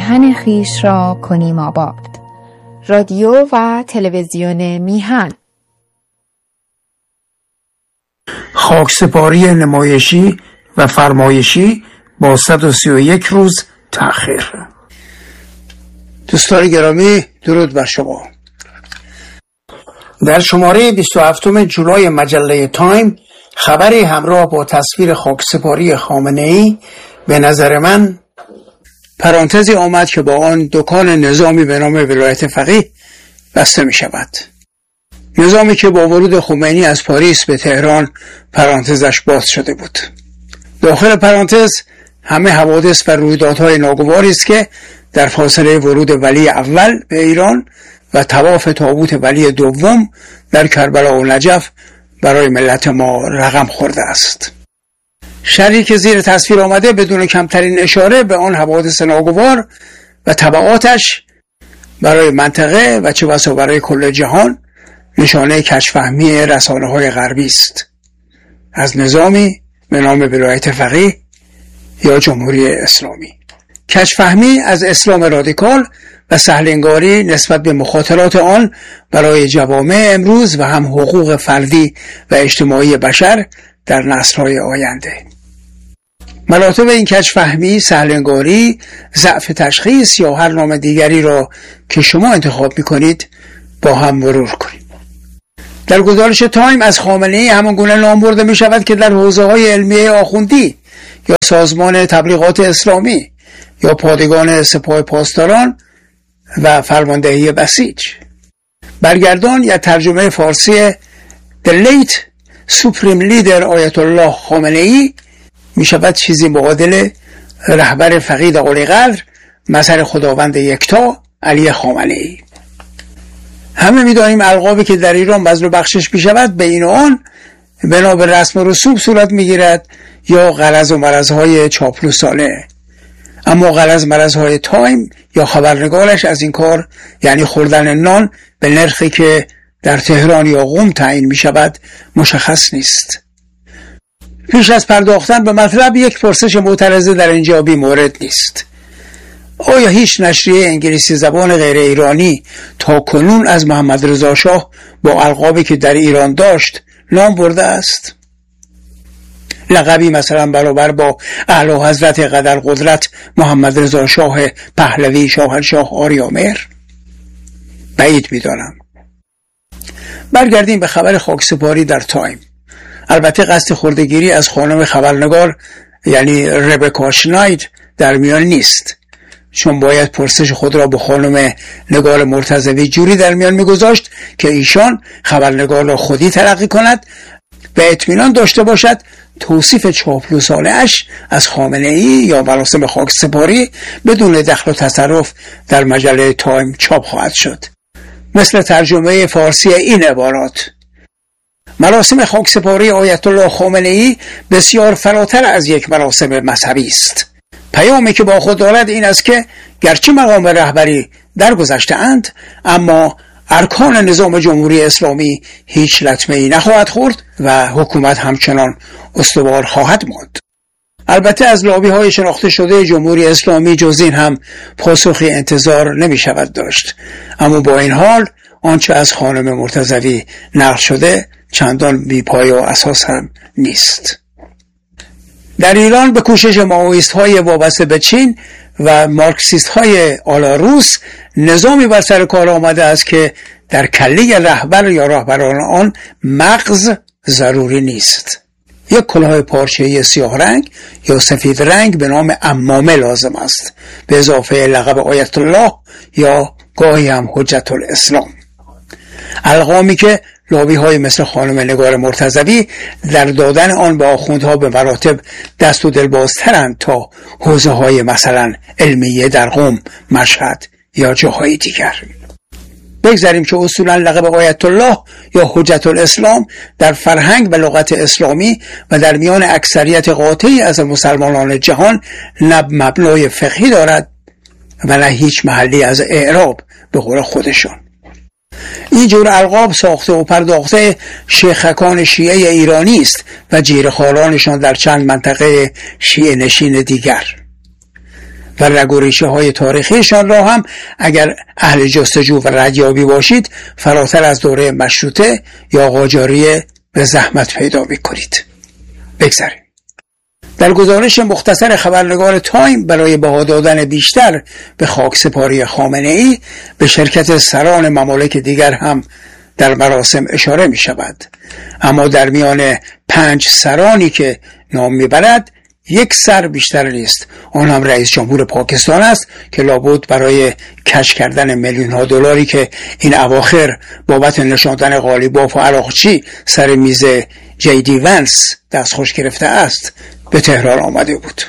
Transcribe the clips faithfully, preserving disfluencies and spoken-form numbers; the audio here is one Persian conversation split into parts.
میهن خیش را کنیم آباد. رادیو و تلویزیون میهن. خاکسپاری نمایشی و فرمایشی با صد و سی و یک روز تأخیر. دوستان گرامی، درود بر شما. در شماره بیست و هفتم جولای مجله تایم خبری همراه با تصویر خاکسپاری خامنه‌ای به نظر من پرانتزی آمد که با آن دکان نظامی به نام ولایت فقیه بسته می شود. نظامی که با ورود خمینی از پاریس به تهران پرانتزش باز شده بود. داخل پرانتز همه حوادث و رویدادهای ناگواری است که در فاصله ورود ولی اول به ایران و طواف تابوت ولی دوم در کربلا و نجف برای ملت ما رقم خورده است. شرحی که زیر تصویر آمده بدون کمترین اشاره به آن حوادث ناگوار و تبعاتش برای منطقه و چه بسا برای کل جهان نشانه کج‌فهمی رسانه‌های غربی است از نظامی به نام ولایت فقیه یا جمهوری اسلامی. کج‌فهمی از اسلام رادیکال و سهل‌انگاری نسبت به مخاطرات آن برای جوامع امروز و هم حقوق فردی و اجتماعی بشر در نسل‌های آینده. مراتب این کج‌فهمی، سهل‌انگاری، ضعف تشخیص یا هر نام دیگری را که شما انتخاب می‌کنید با هم مرور کنیم. در گزارش تایم از خامنه‌ای همان گونه نام برده می‌شود که در حوزه‌های علمیه آخوندی یا سازمان تبلیغات اسلامی یا پادگان سپاه پاسداران و فرماندهی بسیج. برگردان یا ترجمه فارسی The Late Supreme Leader آیت الله خامنه‌ای می شود چیزی معادل رهبر فقید قلی قدر مظهر خداوند یکتا علی خامنه‌ای. همه می دانیم القابی که در ایران بذل و بخشش می شود به این و آن بنا به رسم و رسوم صورت می گیرد یا غرض و مرضهای چاپلوسانه. اما غرض مرضهای تایم یا خبرنگارش از این کار، یعنی خوردن نان به نرخی که در تهران یا قم تعیین می شود، مشخص نیست. پیش از پرداختن به مطلب یک پرسش معترضه در اینجا بی مورد نیست. آیا هیچ نشریه انگلیسی زبان غیر ایرانی تا کنون از محمد رضا شاه با القابی که در ایران داشت نام برده است؟ لقبی مثلا برابر با اعلی حضرت قدر قدرت محمد رضا شاه پهلوی شاهنشاه آریامهر؟ بعید می‌دانم. برگردیم به خبر خاکسپاری در تایم. البته قصد خردگیری از خانم خبرنگار یعنی ربکا شناید در میان نیست، چون باید پرسش خود را به خانم نگار مرتضوی جوری در میان میگذاشت که ایشان خبرنگار را خودی تلقی کند و اطمینان داشته باشد توصیف چاپلوسانه اش از خامنه‌ای یا مراسم خاکسپاری بدون دخل و تصرف در مجله تایم چاپ خواهد شد. مثل ترجمه فارسی این عبارات: مراسم خاکسپاری آیت الله خامنه‌ای بسیار فراتر از یک مراسم مذهبی است. پیامی که با خود دارد این است که گرچه مقام رهبری درگذشته اند، اما ارکان نظام جمهوری اسلامی هیچ لطمه‌ای نخواهد خورد و حکومت همچنان استوار خواهد ماند. البته از لابی‌های شناخته شده جمهوری اسلامی جز این هم پاسخی انتظار نمی شود داشت. اما با این حال آنچه از خانم مرتضوی نقل شده چندان بی پایه و اساس هم نیست. در ایران به کوشش مائویست‌های وابسته به چین و مارکسیست‌های آلاروس نظامی بر سر کار آمده است که در کله رهبر یا رهبران آن مغز ضروری نیست. یک کلاه پارچه‌ای سیاه رنگ یا سفید رنگ به نام عمامه لازم است، به اضافه لقب آیت الله یا گاهی هم حجت الاسلام. القامی که لابی های مثل خانم نگار مرتضوی در دادن آن به آخوندها به مراتب دست و دلبازترند تا حوزه های مثلا علمیه در قم، مشهد یا جاهای دیگر. بگذاریم که اصولا لقب آیت الله یا حجت الاسلام در فرهنگ و لغت اسلامی و در میان اکثریت قاطعی از مسلمانان جهان نه مبنای فقهی دارد و نه هیچ محلی از اعراب به قول خودشان. این جور القاب ساخته و پرداخته شیخکان شیعه ایرانی است و جیره‌خوارانشان در چند منطقه شیعه نشین دیگر. و رگ و ریشه های تاریخیشان را هم اگر اهل جستجو و ردیابی باشید فراتر از دوره مشروطه یا قاجاریه به زحمت پیدا می‌کنید. بگذاریم. در گزارش مختصر خبرنگار تایم برای بها دادن بیشتر به خاکسپاری خامنه‌ای به شرکت سران ممالک دیگر هم در مراسم اشاره می شود. اما در میان پنج سرانی که نام میبرد یک سر بیشتر نیست. آن هم رئیس جمهور پاکستان است که لابد برای کش کردن میلیون ها دلاری که این اواخر بابت نشاندن قالیباف و عراقچی سر میز جی دی ونس دستخوش گرفته است به تهران آمده بود.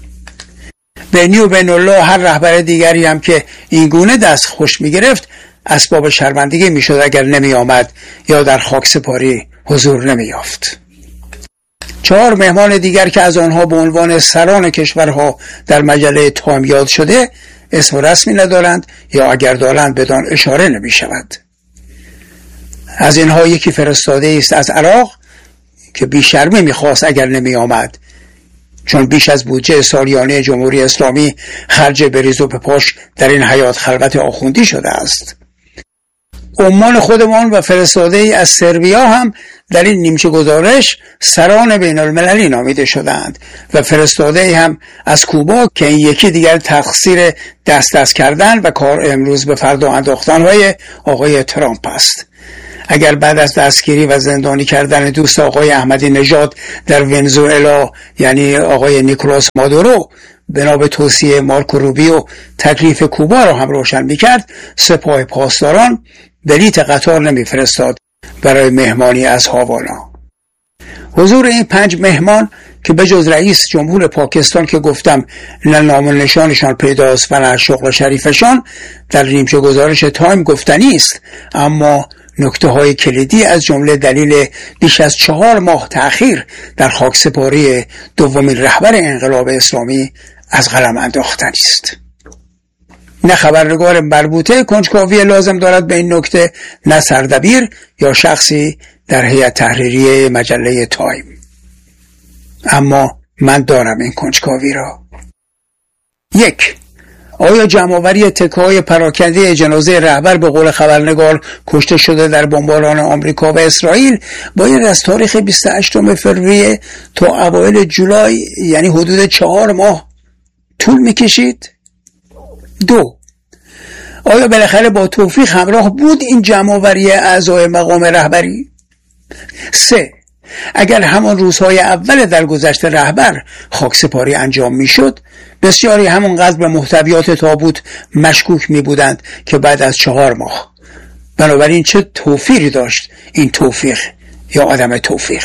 بینی و بین الله هر رهبر دیگری هم که این گونه دستخوش می گرفت اسباب شرمندگی می شد اگر نمی آمد یا در خاکسپاری حضور نمی یافت. چهار مهمان دیگر که از آنها به عنوان سران کشورها در مجله تایم یاد شده اسم رسمی ندارند یا اگر دارند بدان اشاره نمی شود. از اینها یکی فرستاده است از عراق که بیشرمی می خواست اگر نمی آمد، چون بیش از بودجه سالیانه جمهوری اسلامی خرج بریز و بپاش در این حیات خلوت آخوندی شده است. عمان خودمان و فرستاده ای از سربیا هم در این نیمچه گزارش سران بین المللی نامیده شدند و فرستاده ای هم از کوبا که این یکی دیگر تقصیر دست دست کردن و کار امروز به فردا انداختن های آقای ترامپ است. اگر بعد از دستگیری و زندانی کردن دوست آقای احمدی نژاد در ونزوئلا یعنی آقای نیکولاس مادورو بنا به توصیه مارکو روبیو تکلیف کوبا را هم روشن می‌کرد، سپاه پاسداران بلیط قطار نمی‌فرستاد برای مهمانی از هاوانا. حضور این پنج مهمان که به جز رئیس جمهور پاکستان که گفتم نه نام و نشانشان پیداست و نه شغل شریفشان در نیمچه گزارش تایم گفتنی است، اما نکته های کلیدی از جمله دلیل بیش از چهار ماه تأخیر در خاکسپاری دومین رهبر انقلاب اسلامی از قلم انداختنی است. نه خبرنگار مربوطه کنجکاوی لازم دارد به این نکته، نه سردبیر یا شخصی در هیئت تحریریه مجله تایم. اما من دارم این کنجکاوی را. یک، آیا جمع‌آوری تکه‌های پراکنده جنازه رهبر به قول خبرنگار کشته شده در بمباران آمریکا و اسرائیل باید از تاریخ بیست و هشتم فوریه تا اوایل جولای یعنی حدود چهار ماه طول می‌کشید؟ دو، آیا بالاخره با توفیق همراه بود این جمع‌آوری اعضای مقام رهبری؟ سه، اگر همان روزهای اول درگذشت رهبر خاکسپاری انجام میشد، بسیاری همونقدر به محتویات تابوت مشکوک می بودند که بعد از چهار ماه. بنابراین چه توفیقی داشت این توفیق یا عدم توفیق؟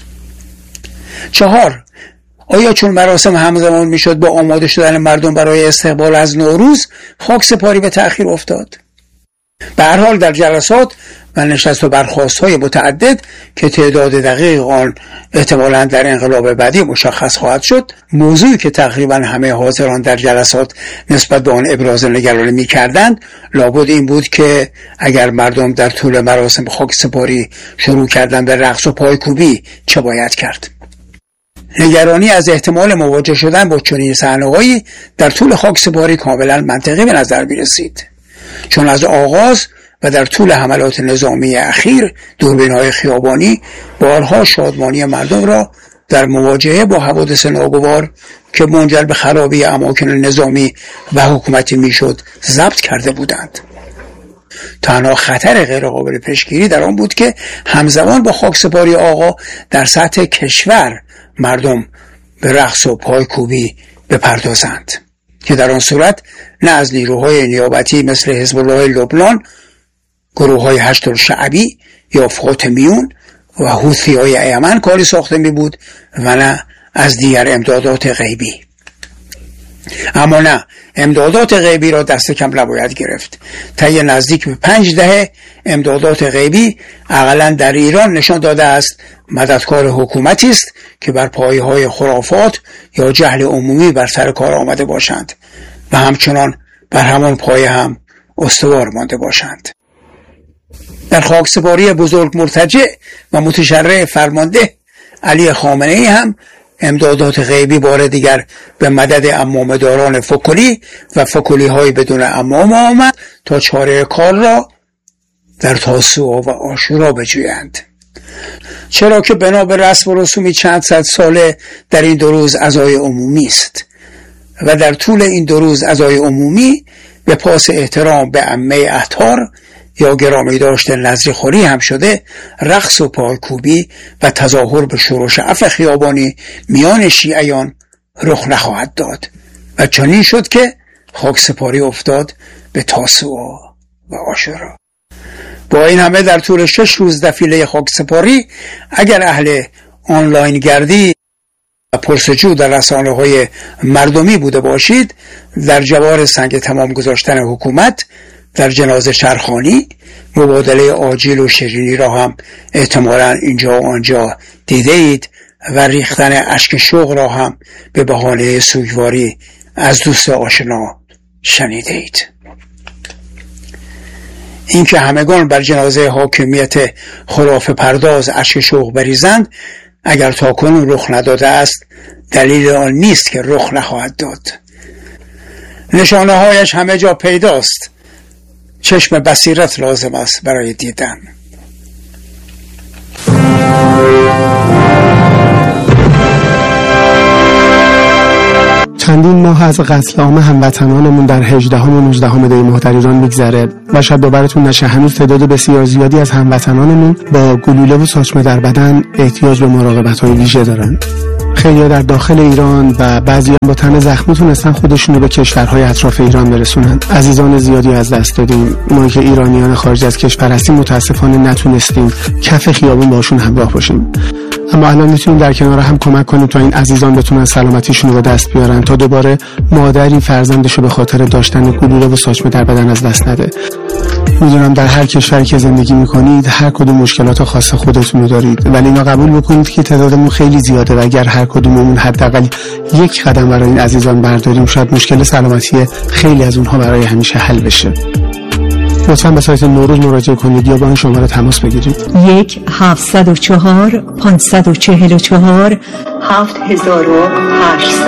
چهار، آیا چون مراسم همزمان می شد با آماده شدن مردم برای استقبال از نوروز خاکسپاری به تأخیر افتاد؟ به هر حال در جلسات و نشست و برخاست‌های متعدد که تعداد دقیق آن احتمالاً در انقلاب بعدی مشخص خواهد شد، موضوعی که تقریباً همه حاضران در جلسات نسبت به آن ابراز نگرانی می‌کردند لابد این بود که اگر مردم در طول مراسم خاکسپاری شروع کردن به رقص و پایکوبی چه باید کرد؟ نگرانی از احتمال مواجه شدن با چنین صحنه‌هایی در طول خاکسپاری کاملاً منطقی به نظر می‌رسید، چون از آغاز و در طول حملات نظامی اخیر دوربین‌های خیابانی بارها شادمانی مردم را در مواجهه با حوادث ناگوار که منجر به خرابی اماکن نظامی و حکومتی میشد ضبط کرده بودند. تنها خطر غیرقابل پیشگیری در آن بود که همزمان با خاکسپاری آقا در سطح کشور مردم به رقص و پایکوبی بپردازند که در آن صورت نه از نیروهای نیابتی مثل حزب الله لبنان، گروه های هشت‌الشعبی یا فاطمیون و حوثی های یمن کاری ساخته می بود و نه از دیگر امدادات غیبی. اما نه، امدادات غیبی را دست کم نباید گرفت. طی نزدیک به پنج دهه امدادات غیبی اقلا در ایران نشان داده است مددکار حکومتی است که بر پایه های خرافات یا جهل عمومی بر سر کار آمده باشند و همچنان بر همان پایه هم استوار مانده باشند. در خاکسپاری بزرگ مرتجع و متشرع فرمانده علی خامنه‌ای هم امدادات غیبی بار دیگر به مدد عمامه‌داران فکلی و فکلی های بدون عمامه آمد تا چاره کار را در تاسوعا و عاشورا بجویند. چرا که بنا به رسم و رسومی چند صد ساله در این دو روز عزای عمومی است و در طول این دو روز عزای عمومی به پاس احترام به عمه اطهار یا گرامی داشته نظری خوری هم شده، رقص و پایکوبی و تظاهر به شور عف خیابانی میان شیعیان رخ نخواهد داد و چنین شد که خاکسپاری افتاد به تاسوعا و عاشورا. با این همه در طول شش روز دفیله خاکسپاری اگر اهل آنلاین گردی و پرسجو در رسانه های مردمی بوده باشید، در جوار سنگ تمام گذاشتن حکومت در جنازه شرخانی، مبادله آجیل و شیرینی را هم احتمالاً اینجا و آنجا دیده اید و ریختن اشک شوق را هم به بهانه سوگواری از دوست آشنا شنیده اید. این که همگان بر جنازه حاکمیت خرافه پرداز اشک شوق بریزند اگر تاکنون رخ نداده است، دلیل آن نیست که رخ نخواهد داد. نشانه هایش همه جا پیداست. چشم بصیرت لازم است برای دیدن. چندین ماه از قتل عام هموطنانمون در هجدهم و نوزدهم دی ماه در ایران میگذره و شاید باورتون نشه هنوز تعداد بسیار زیادی از هموطنانمون با گلوله و ساچمه در بدن احتیاج به مراقبت‌های ویژه دارن. خیلی‌ها در داخل ایران و بعضی‌ها با تن زخمی تونستن خودشون رو به کشورهای اطراف ایران برسونن. عزیزان زیادی از دست دادیم. ما که ایرانیان خارج از کشور هستیم متاسفانه نتونستیم کف خیابون باشون همراه باشیم. اما الان میتونیم در کنار هم کمک کنیم تا این عزیزان بتونن سلامتیشون رو به دست بیارن، تا دوباره مادری فرزندش رو به خاطر داشتن گلوله و ساچمه در بدن از دست نده. میدونم در هر کشوری که زندگی میکنید هر کدوم مشکلات خاص خودتون رو دارید، ولی اینا قبول بکنید که تعدادمون خیلی زیاده و اگر هر کدوممون حداقل یک قدم برای این عزیزان برداریم شاید مشکل سلامتی خیلی از اونها برای همیشه حل بشه. لطفاً به سایت نوروز مراجعه کنید یا با این شماره تماس بگیرید. یک هفتصد و چهار پانصد و چهل و چهار هفت هزار و هشتصد.